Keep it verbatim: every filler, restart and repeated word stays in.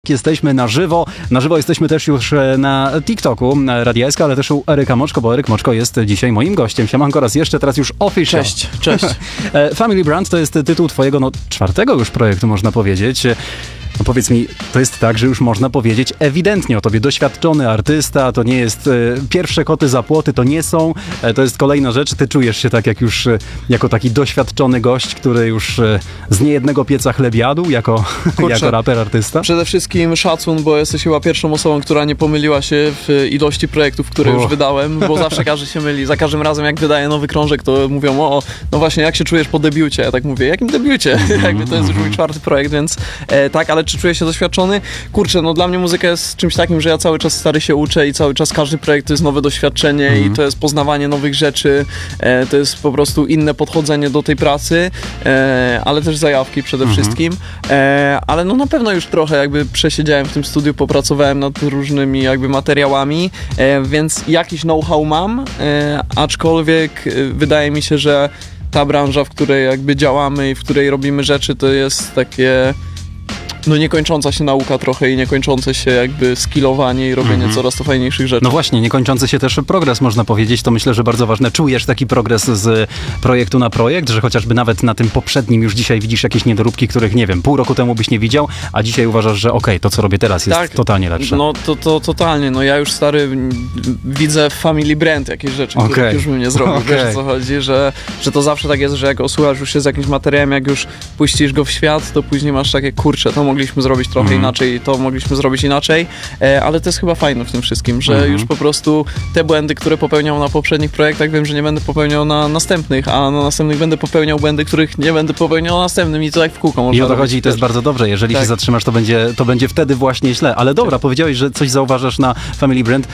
Jesteśmy na żywo. Na żywo jesteśmy też już na TikToku Radia S K, ale też u Eryka Moczko, bo Eryk Moczko jest dzisiaj moim gościem. Siemanko raz jeszcze, teraz już official. Cześć, cześć. Family Brand to jest tytuł twojego no, czwartego już projektu, można powiedzieć. No powiedz mi, to jest tak, że już można powiedzieć ewidentnie o tobie. Doświadczony artysta, to nie jest e, pierwsze koty za płoty, to nie są. E, to jest kolejna rzecz. Ty czujesz się tak jak już e, jako taki doświadczony gość, który już e, z niejednego pieca chleb jadł, jako, jako raper, artysta? Przede wszystkim szacun, bo jesteś chyba pierwszą osobą, która nie pomyliła się w ilości projektów, które Oh. już wydałem, bo zawsze każdy się myli. Za każdym razem, jak wydaję nowy krążek, to mówią, o, no właśnie, jak się czujesz po debiucie? Ja tak mówię, jakim debiucie? Jakby to jest już mój czwarty projekt, więc e, tak, ale czy czuję się doświadczony? Kurczę, no dla mnie muzyka jest czymś takim, że ja cały czas stary się uczę i cały czas każdy projekt to jest nowe doświadczenie mm. i to jest poznawanie nowych rzeczy, e, to jest po prostu inne podchodzenie do tej pracy, e, ale też zajawki przede mm-hmm. wszystkim, e, ale no na pewno już trochę jakby przesiedziałem w tym studiu, popracowałem nad różnymi jakby materiałami, e, więc jakiś know-how mam, e, aczkolwiek e, wydaje mi się, że ta branża, w której jakby działamy i w której robimy rzeczy, to jest takie no niekończąca się nauka trochę i niekończące się jakby skillowanie i robienie mm-hmm. coraz to fajniejszych rzeczy. No właśnie, niekończący się też progres, można powiedzieć, to myślę, że bardzo ważne. Czujesz taki progres z projektu na projekt, że chociażby nawet na tym poprzednim już dzisiaj widzisz jakieś niedoróbki, których, nie wiem, pół roku temu byś nie widział, a dzisiaj uważasz, że okej, okay, to co robię teraz jest tak, totalnie lepsze. No to, to totalnie, no ja już stary widzę w Family Brand jakieś rzeczy, okay. których już bym nie zrobił, okay. wiesz o co chodzi, że, że to zawsze tak jest, że jak osłuchasz już się z jakimś materiałem, jak już puścisz go w świat, to później masz takie, kurczę, to mogliśmy zrobić trochę mm. inaczej, to mogliśmy zrobić inaczej, e, ale to jest chyba fajne w tym wszystkim, że mm-hmm. już po prostu te błędy, które popełniał na poprzednich projektach, wiem, że nie będę popełniał na następnych, a na następnych będę popełniał błędy, których nie będę popełniał na następnym i to tak w kółko można I o to chodzi i to jest bardzo dobrze, jeżeli tak. się zatrzymasz, to będzie, to będzie wtedy właśnie źle, ale dobra, tak. powiedziałeś, że coś zauważasz na Family Brand.